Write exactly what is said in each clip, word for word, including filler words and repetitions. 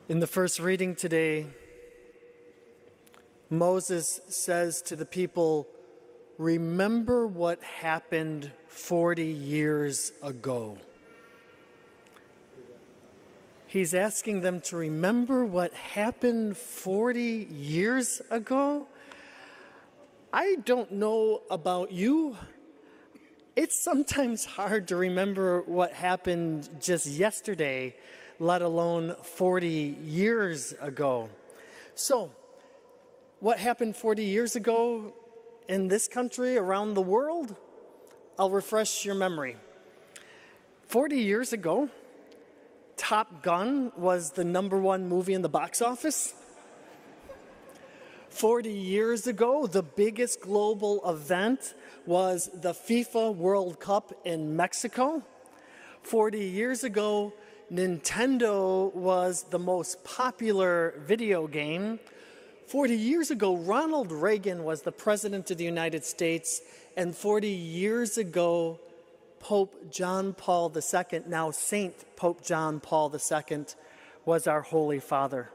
In the first reading today, Moses says to the people, "Remember what happened forty years ago." He's asking them to remember what happened forty years ago. I don't know about you. It's sometimes hard to remember what happened just yesterday, let alone forty years ago. So, what happened forty years ago in this country, around the world? I'll refresh your memory. forty years ago, Top Gun was the number one movie in the box office. forty years ago, the biggest global event was the FIFA World Cup in Mexico. forty years ago, Nintendo was the most popular video game. forty years ago, Ronald Reagan was the President of the United States. And forty years ago, Pope John Paul the Second, now Saint Pope John Paul the Second, was our Holy Father.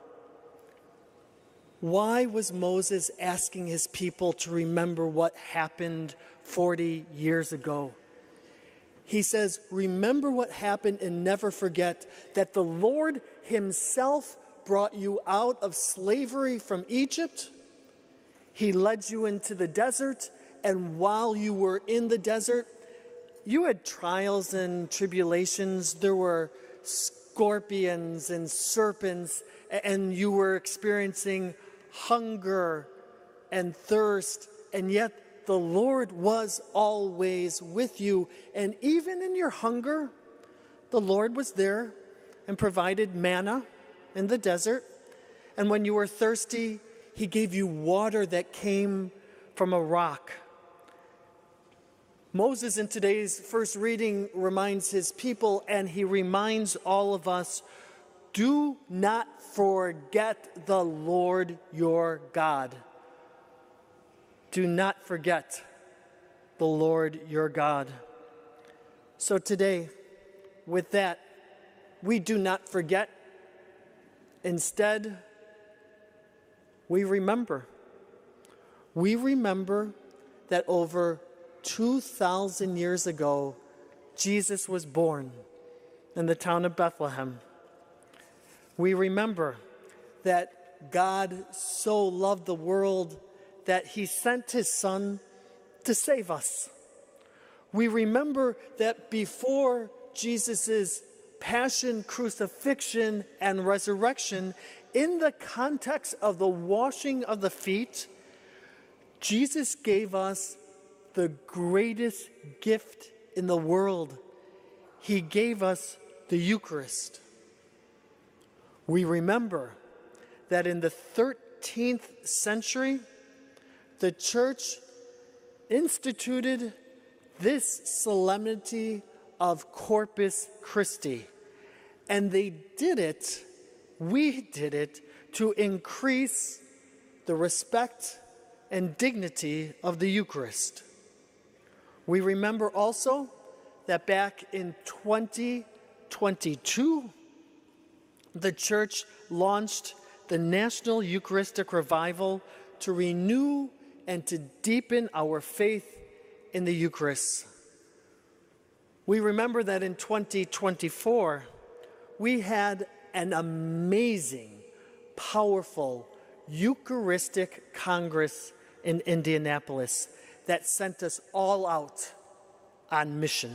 Why was Moses asking his people to remember what happened forty years ago? He says, remember what happened and never forget that the Lord himself brought you out of slavery from Egypt. He led you into the desert, and while you were in the desert, you had trials and tribulations. There were scorpions and serpents, and you were experiencing hunger and thirst, and yet the Lord was always with you. And even in your hunger, the Lord was there and provided manna in the desert. And when you were thirsty, he gave you water that came from a rock. Moses in today's first reading reminds his people, and he reminds all of us, do not forget the Lord your God. Do not forget the Lord your God. So today, with that, we do not forget. Instead, we remember. We remember that over two thousand years ago, Jesus was born in the town of Bethlehem. We remember that God so loved the world that he sent his Son to save us. We remember that before Jesus' passion, crucifixion, and resurrection, in the context of the washing of the feet, Jesus gave us the greatest gift in the world. He gave us the Eucharist. We remember that in the thirteenth century, the church instituted this solemnity of Corpus Christi. And they did it, we did it, to increase the respect and dignity of the Eucharist. We remember also that back in twenty twenty-two, the church launched the National Eucharistic Revival to renew and to deepen our faith in the Eucharist. We remember that in twenty twenty-four, we had an amazing, powerful Eucharistic Congress in Indianapolis that sent us all out on mission.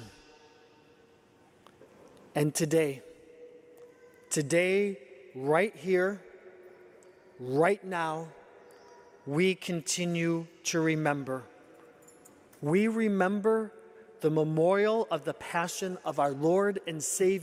And today, today, right here, right now, we continue to remember. We remember the memorial of the passion of our Lord and Savior